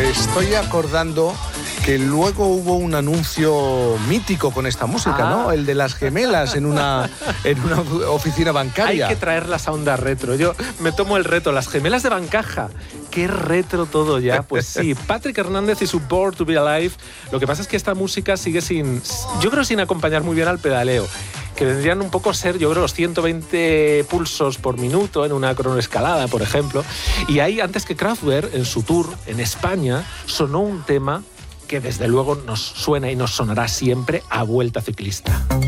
Me estoy acordando que luego hubo un anuncio mítico con esta música, ¿no? El de las gemelas en una oficina bancaria. Hay que traerlas a Onda Retro. Yo me tomo el reto. Las gemelas de Bancaja. ¡Qué retro todo ya! Pues sí, Patrick Hernández y su Born to Be Alive. Lo que pasa es que esta música sigue sin acompañar muy bien al pedaleo, que vendrían un poco a ser, yo creo, los 120 pulsos por minuto en una cronoescalada, por ejemplo. Y ahí, antes que Kraftwerk, en su tour en España, sonó un tema que desde luego nos suena y nos sonará siempre a Vuelta Ciclista.